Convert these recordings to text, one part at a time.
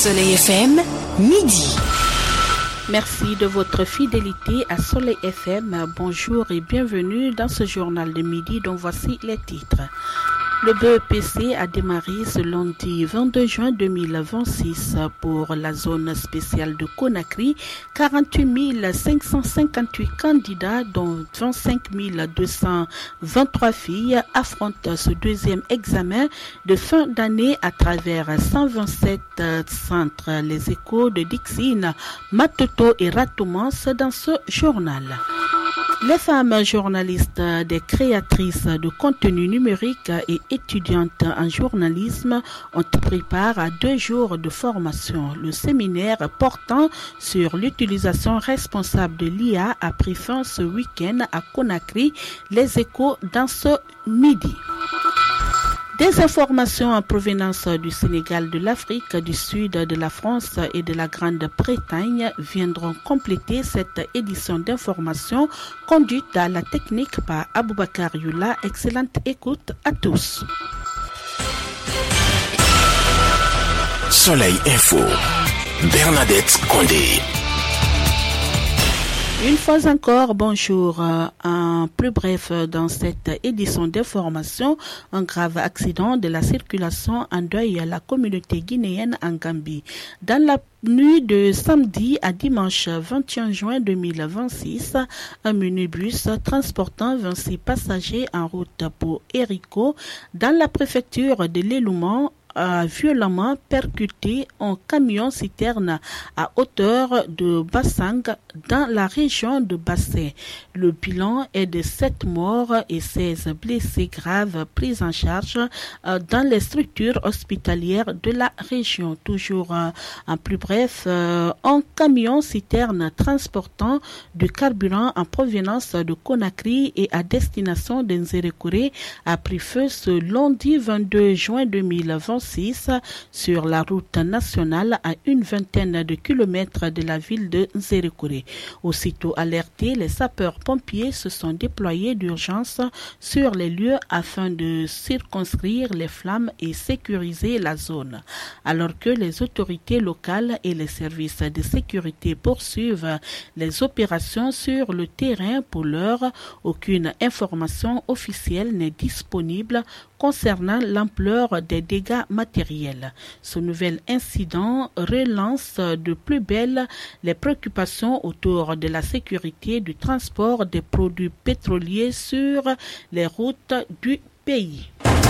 Soleil FM, midi. Merci de votre fidélité à Soleil FM. Bonjour et bienvenue dans ce journal de midi dont voici les titres. Le BEPC a démarré ce lundi 22 juin 2026 pour la zone spéciale de Conakry. 48 558 candidats, dont 25 223 filles, affrontent ce deuxième examen de fin d'année à travers 127 centres. Les échos de Dixine, Matoto et Ratoumans dans ce journal. Les femmes journalistes, des créatrices de contenu numérique et étudiantes en journalisme ont pris part à 2 jours de formation. Le séminaire portant sur l'utilisation responsable de l'IA a pris fin ce week-end à Conakry. Les échos dans ce midi. Des informations en provenance du Sénégal, de l'Afrique, du Sud, de la France et de la Grande-Bretagne viendront compléter cette édition d'information conduite à la technique par Aboubakar Youla. Excellente écoute à tous. Soleil Info, Bernadette Condé. Une fois encore, bonjour. En plus bref, dans cette édition d'information, un grave accident de la circulation endeuille la communauté guinéenne en Gambie. Dans la nuit de samedi à dimanche 21 juin 2026, un minibus transportant 26 passagers en route pour Eriko, dans la préfecture de l'Elouman, a violemment percuté un camion-citerne à hauteur de Bassang dans la région de Bassé. Le bilan est de 7 morts et 16 blessés graves pris en charge dans les structures hospitalières de la région. Toujours en plus bref, un camion-citerne transportant du carburant en provenance de Conakry et à destination de Nzérékouré a pris feu ce lundi 22 juin 2026 sur la route nationale à une vingtaine de kilomètres de la ville de Nzérékouré. Aussitôt alertés, les sapeurs-pompiers se sont déployés d'urgence sur les lieux afin de circonscrire les flammes et sécuriser la zone. Alors que les autorités locales et les services de sécurité poursuivent les opérations sur le terrain, pour l'heure, aucune information officielle n'est disponible concernant l'ampleur des dégâts matériels. Ce nouvel incident relance de plus belle les préoccupations autour de la sécurité du transport des produits pétroliers sur les routes du pays.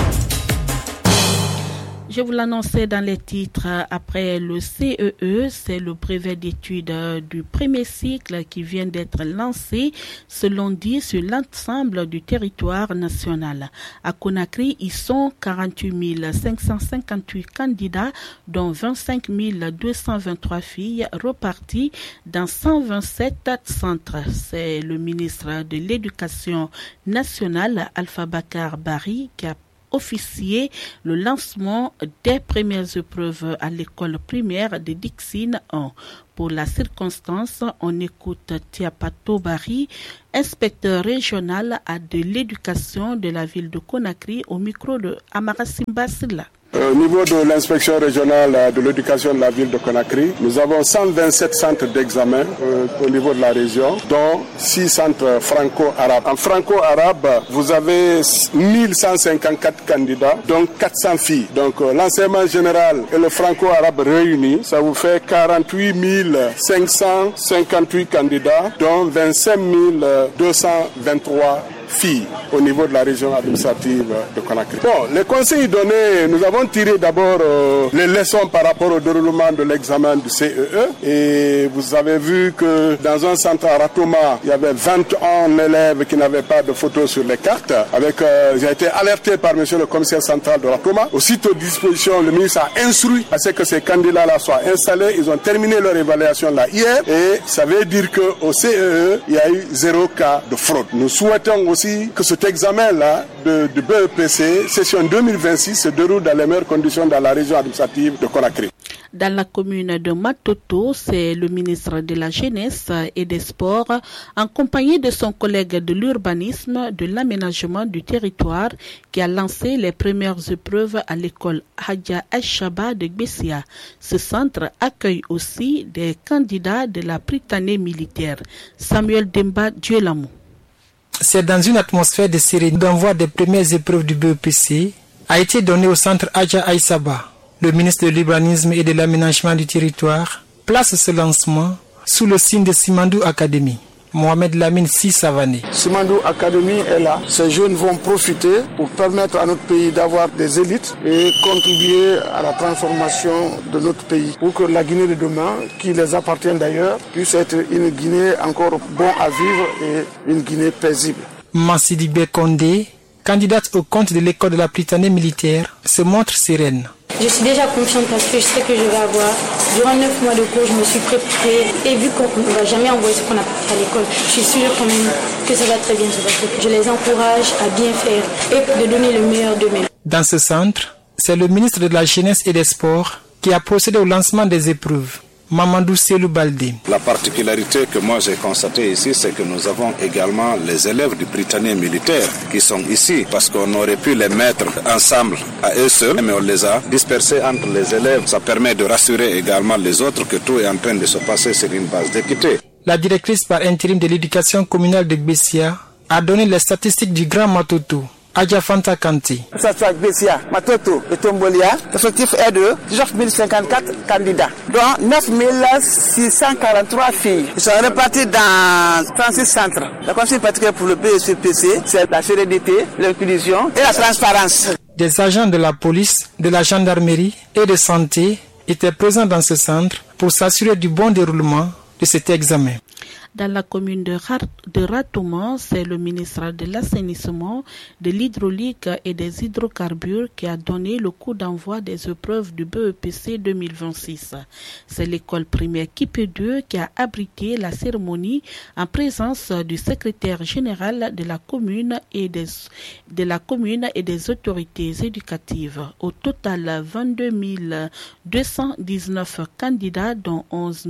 Je vous l'annonçais dans les titres, après le CEE, c'est le brevet d'études du premier cycle qui vient d'être lancé ce lundi sur l'ensemble du territoire national. À Conakry, ils sont 48 558 candidats, dont 25 223 filles reparties dans 127 centres. C'est le ministre de l'Éducation nationale, Alpha Bakar Barry, qui a officier le lancement des premières épreuves à l'école primaire de Dixine 1. Pour la circonstance, on écoute Tiapato Barry, inspecteur régional de l'éducation de la ville de Conakry, au micro de Amara Simba Silla. Au niveau de l'inspection régionale de l'éducation de la ville de Conakry, nous avons 127 centres d'examen au niveau de la région, dont 6 centres franco-arabes. En franco-arabe, vous avez 1154 candidats, dont 400 filles. Donc l'enseignement général et le franco-arabe réunis, ça vous fait 48 558 candidats, dont 25 223 filles au niveau de la région administrative de Conakry. Bon, les conseils donnés, nous avons tiré d'abord les leçons par rapport au déroulement de l'examen du CEE, et vous avez vu que dans un centre à Ratoma, il y avait 21 élèves qui n'avaient pas de photos sur les cartes. J'ai été alerté par monsieur le commissaire central de Ratoma. Aussitôt disposition, le ministre a instruit à ce que ces candidats-là soient installés. Ils ont terminé leur évaluation là hier, et ça veut dire qu'au CEE, il y a eu 0 cas de fraude. Nous souhaitons aussi que cet examen-là de BEPC, session 2026, se déroule dans les meilleures conditions dans la région administrative de Conakry. Dans la commune de Matoto, c'est le ministre de la Jeunesse et des Sports, en compagnie de son collègue de l'urbanisme, de l'aménagement du territoire, qui a lancé les premières épreuves à l'école Hadja Aïchaba de Gbessia. Ce centre accueille aussi des candidats de la Prytanée militaire. Samuel Demba Dielamou. C'est dans une atmosphère de sérénité d'envoi des premières épreuves du BEPC a été donné au centre Hadja Aïchaba. Le ministre de l'Urbanisme et de l'Aménagement du Territoire place ce lancement sous le signe de Simandou Academy. Mohamed Lamine Sissavané. Simandou Academy est là. Ces jeunes vont profiter pour permettre à notre pays d'avoir des élites et contribuer à la transformation de notre pays. Pour que la Guinée de demain, qui les appartient d'ailleurs, puisse être une Guinée encore bon à vivre et une Guinée paisible. Massidibé Kondé, candidate au compte de l'école de la Prytanée militaire, se montre sereine. Je suis déjà confiante parce que je sais que je vais avoir. Durant 9 mois de cours, je me suis préparée. Et vu qu'on ne va jamais envoyer ce qu'on a appris à l'école, je suis sûre quand même que ça va très bien se passer. Je les encourage à bien faire et de donner le meilleur d'eux-mêmes. Dans ce centre, c'est le ministre de la Jeunesse et des Sports qui a procédé au lancement des épreuves. Mamadou Selou Baldé. La particularité que moi j'ai constatée ici, c'est que nous avons également les élèves du Prytanée militaire qui sont ici, parce qu'on aurait pu les mettre ensemble à eux seuls, mais on les a dispersés entre les élèves. Ça permet de rassurer également les autres que tout est en train de se passer sur une base d'équité. La directrice par intérim de l'éducation communale de Gbessia a donné les statistiques du Grand Matoto. Adja Fanta Kanti. Que ce soit Gbessia, Matoto et Tombolia, l'effectif est de 19 054 candidats, dont 9 643 filles. Ils sont répartis dans 36 centres. La consigne particulière pour le BEPC, c'est la sérénité, l'inclusion et la transparence. Des agents de la police, de la gendarmerie et de santé étaient présents dans ce centre pour s'assurer du bon déroulement de cet examen. Dans la commune de Ratouma, c'est le ministre de l'Assainissement, de l'Hydraulique et des Hydrocarbures qui a donné le coup d'envoi des épreuves du BEPC 2026. C'est l'école primaire Kipé 2 qui a abrité la cérémonie en présence du secrétaire général de la commune et des autorités éducatives. Au total, 22 219 candidats, dont 11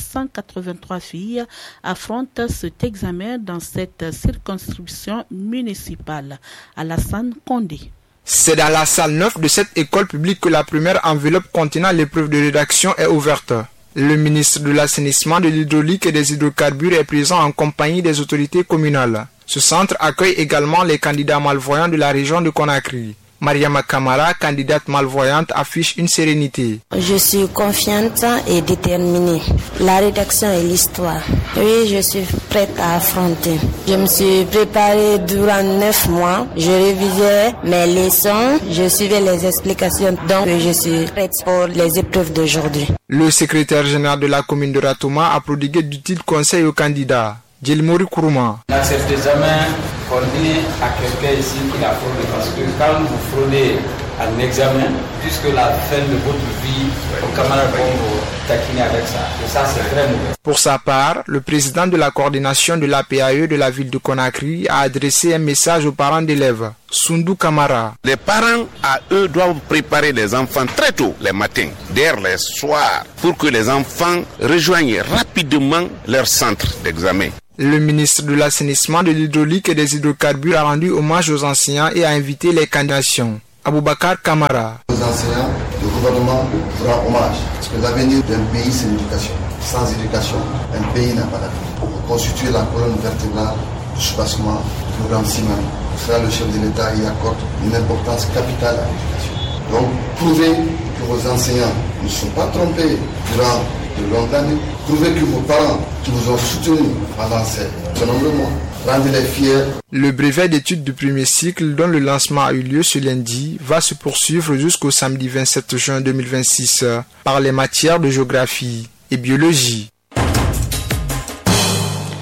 183 filles, affrontent cet examen dans cette circonscription municipale. Alassane Kondé. C'est dans la salle 9 de cette école publique que la première enveloppe contenant l'épreuve de rédaction est ouverte. Le ministre de l'Assainissement, de l'Hydraulique et des Hydrocarbures est présent en compagnie des autorités communales. Ce centre accueille également les candidats malvoyants de la région de Conakry. Mariama Kamara, candidate malvoyante, affiche une sérénité. Je suis confiante et déterminée. La rédaction et l'histoire. Oui, je suis prête à affronter. Je me suis préparée durant 9 mois. Je révisais mes leçons. Je suivais les explications. Donc, je suis prête pour les épreuves d'aujourd'hui. Le secrétaire général de la commune de Ratouma a prodigué d'utiles conseils aux candidats. Djelmouri Kourouma. Cet examen coordonné à quelqu'un ici qui l'a fraudé, parce que quand vous fraudez un examen, puisque la fin de votre vie, vos camarades vont vous taquiner avec ça. Et ça, c'est très mauvais. Pour sa part, le président de la coordination de l'APAE de la ville de Conakry a adressé un message aux parents d'élèves. Soundou Kamara. Les parents, à eux, doivent préparer les enfants très tôt, les matins, d'ailleurs les soirs, pour que les enfants rejoignent rapidement leur centre d'examen. Le ministre de l'Assainissement, de l'Hydraulique et des Hydrocarbures a rendu hommage aux enseignants et a invité les candidations. Aboubakar Kamara. Aux enseignants, le gouvernement vous rend hommage, parce que l'avenir d'un pays, c'est l'éducation. Sans éducation, un pays n'a pas d'avenir. Vous constituez la colonne vertébrale du soubassement du programme Simandou. Pour cela, le chef de l'État y accorde une importance capitale à l'éducation. Donc, prouvez que vos enseignants ne sont pas trompés durant de longues années. Prouvez que vos parents qui vous ont soutenu pendant ces nombreux mois, rendez-les fiers. Le brevet d'études du premier cycle, dont le lancement a eu lieu ce lundi, va se poursuivre jusqu'au samedi 27 juin 2026 par les matières de géographie et biologie.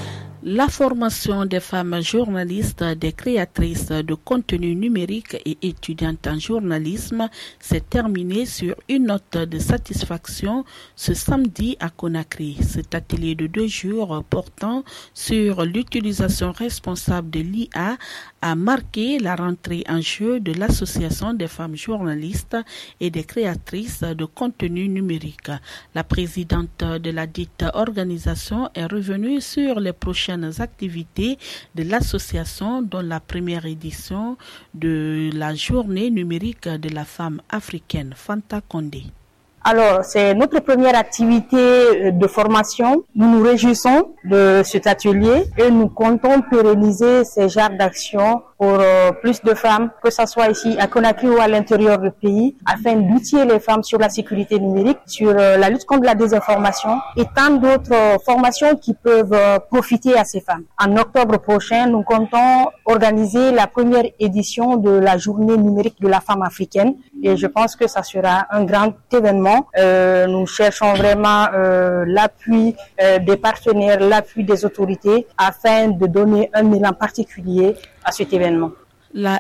La formation des femmes journalistes, des créatrices de contenu numérique et étudiantes en journalisme s'est terminée sur une note de satisfaction ce samedi à Conakry. Cet atelier de 2 jours portant sur l'utilisation responsable de l'IA a marqué la rentrée en jeu de l'Association des femmes journalistes et des créatrices de contenu numérique. La présidente de la dite organisation est revenue sur les prochaines activités de l'association, dont la première édition de la journée numérique de la femme africaine. Fanta Condé. Alors, c'est notre première activité de formation. Nous nous réjouissons de cet atelier et nous comptons pérenniser ces genres d'actions pour plus de femmes, que ce soit ici à Conakry ou à l'intérieur du pays, afin d'outiller les femmes sur la sécurité numérique, sur la lutte contre la désinformation et tant d'autres formations qui peuvent profiter à ces femmes. En octobre prochain, nous comptons organiser la première édition de la journée numérique de la femme africaine et je pense que ça sera un grand événement. Nous cherchons vraiment l'appui des partenaires, l'appui des autorités afin de donner un élan particulier à cet événement. La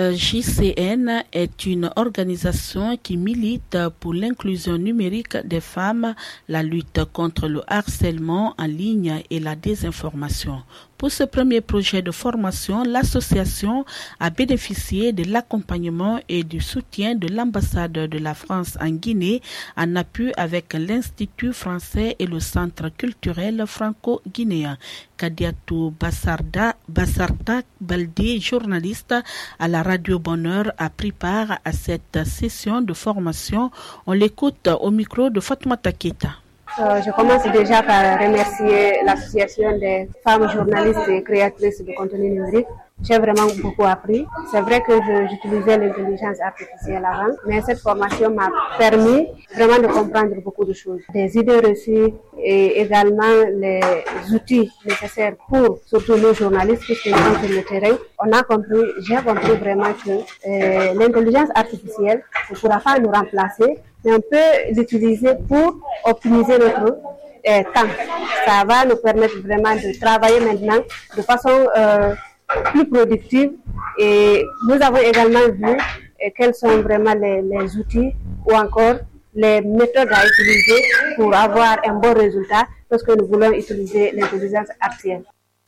FJCN est une organisation qui milite pour l'inclusion numérique des femmes, la lutte contre le harcèlement en ligne et la désinformation. Pour ce premier projet de formation, l'association a bénéficié de l'accompagnement et du soutien de l'ambassade de la France en Guinée, en appui avec l'Institut français et le Centre culturel franco-guinéen. Kadiatou Bassarda Baldé, journaliste à la Radio Bonheur, a pris part à cette session de formation. On l'écoute au micro de Fatoumata Keita. Je commence déjà par remercier l'association des femmes journalistes et créatrices de contenu numérique. J'ai vraiment beaucoup appris. C'est vrai que j'utilisais l'intelligence artificielle avant, mais cette formation m'a permis vraiment de comprendre beaucoup de choses. Des idées reçues et également les outils nécessaires pour surtout nos journalistes qui sont sur le terrain. J'ai compris vraiment que l'intelligence artificielle ne pourra pas nous remplacer, mais on peut l'utiliser pour optimiser notre temps. Ça va nous permettre vraiment de travailler maintenant de façon plus productive et nous avons également vu quels sont vraiment les outils ou encore les méthodes à utiliser pour avoir un bon résultat lorsque nous voulons utiliser l'intelligence artificielle.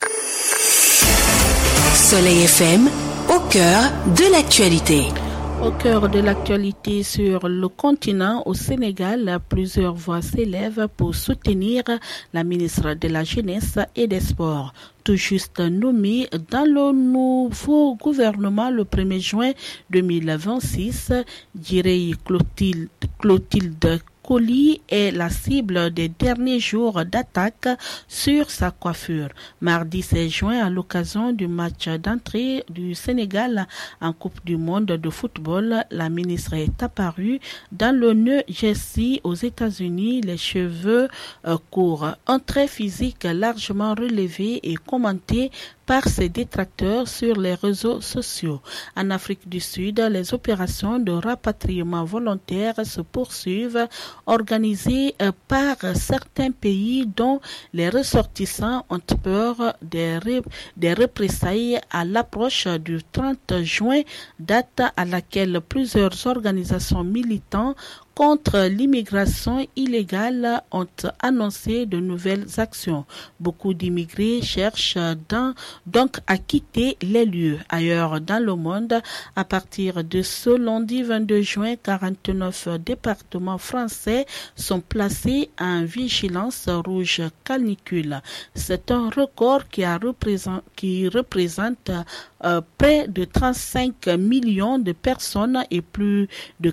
Soleil FM, au cœur de l'actualité. Au cœur de l'actualité sur le continent, au Sénégal, plusieurs voix s'élèvent pour soutenir la ministre de la Jeunesse et des Sports. Tout juste nommée dans le nouveau gouvernement le 1er juin 2026, Jirei Clotilde Coly est la cible des derniers jours d'attaque sur sa coiffure. Mardi 16 juin, à l'occasion du match d'entrée du Sénégal en Coupe du monde de football, la ministre est apparue dans le New Jersey aux États-Unis, les cheveux courts, un trait physique largement relevé et commenté par ses détracteurs sur les réseaux sociaux. En Afrique du Sud, les opérations de rapatriement volontaire se poursuivent, organisées par certains pays dont les ressortissants ont peur des représailles à l'approche du 30 juin, date à laquelle plusieurs organisations militantes contre l'immigration illégale ont annoncé de nouvelles actions. Beaucoup d'immigrés cherchent donc à quitter les lieux. Ailleurs dans le monde, à partir de ce lundi 22 juin, 49 départements français sont placés en vigilance rouge canicule. C'est un record qui représente près de 35 millions de personnes et plus de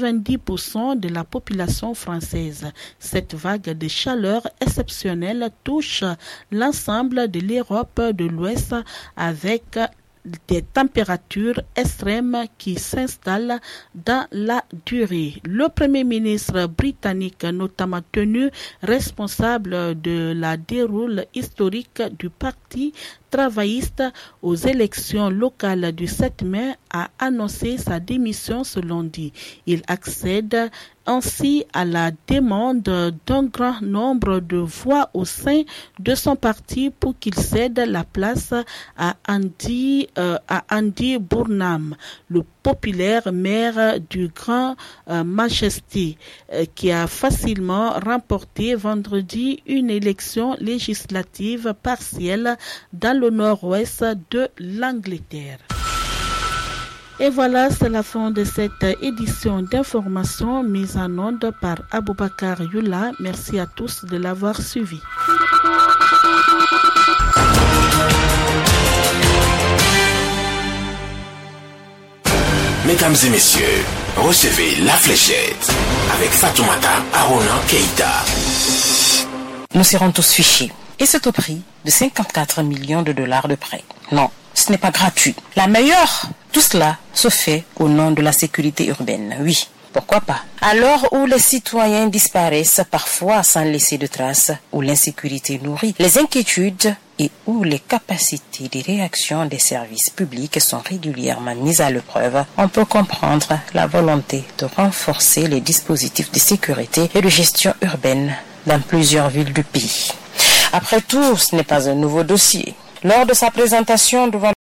90% de la population française. Cette vague de chaleur exceptionnelle touche l'ensemble de l'Europe de l'Ouest avec des températures extrêmes qui s'installent dans la durée. Le Premier ministre britannique, notamment tenu responsable de la déroule historique du Parti travailliste aux élections locales du 7 mai, a annoncé sa démission ce lundi. Il accède ainsi à la demande d'un grand nombre de voix au sein de son parti pour qu'il cède la place à Andy Burnham, le populaire maire du Grand Manchester, qui a facilement remporté vendredi une élection législative partielle dans le nord-ouest de l'Angleterre. Et voilà, c'est la fin de cette édition d'information mise en onde par Aboubakar Yula. Merci à tous de l'avoir suivi. Mesdames et messieurs, recevez la fléchette avec Fatoumata Arona Keïta. Nous serons tous fichés. Et c'est au prix de 54 millions de dollars de prêt. Non, ce n'est pas gratuit. La meilleure, tout cela se fait au nom de la sécurité urbaine. Oui, pourquoi pas? À l'heure où les citoyens disparaissent parfois sans laisser de traces, où l'insécurité nourrit les inquiétudes et où les capacités de réaction des services publics sont régulièrement mises à l'épreuve, on peut comprendre la volonté de renforcer les dispositifs de sécurité et de gestion urbaine dans plusieurs villes du pays. Après tout, ce n'est pas un nouveau dossier. Lors de sa présentation devant